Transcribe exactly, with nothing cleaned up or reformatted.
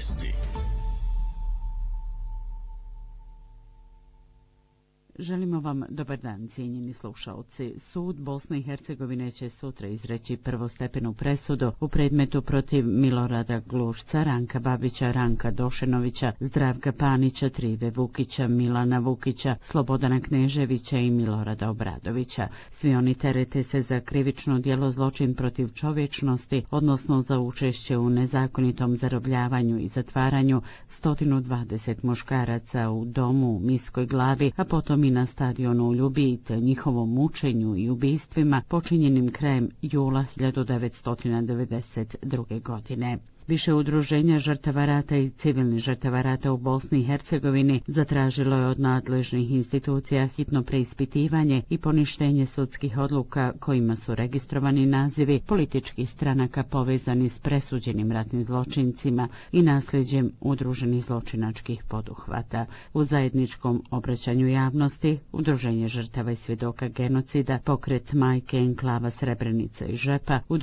Vijesti. Želimo vam dobar dan, cijenjeni slušalci. Sud Bosne i Hercegovine će sutra izreći prvostepenu presudu u predmetu protiv Milorada Glušca, Ranka Babića, Ranka Došenovića, Zdravka Panića, Trive Vukića, Milana Vukića, Slobodana Kneževića i Milorada Obradovića. Svi oni terete se za krivično djelo zločin protiv čovječnosti, odnosno za učešće u nezakonitom zarobljavanju i zatvaranju sto dvadeset muškaraca u domu u Miskoj Glavi, a potom i na stadionu u Ljubiji, te njihovom mučenju i ubistvima počinjenim krajem jula hiljadu devetsto devedeset druge. godine. Više udruženja žrtava rata i civilnih žrtava rata u Bosni i Hercegovini zatražilo je od nadležnih institucija hitno preispitivanje i poništenje sudskih odluka kojima su registrovani nazivi političkih stranaka povezani s presuđenim ratnim zločincima i nasljeđem udruženih zločinačkih poduhvata. U zajedničkom obraćanju javnosti Udruženje žrtava i svjedoka genocida, Pokret Majke, Enklava Srebrenica i Žepa,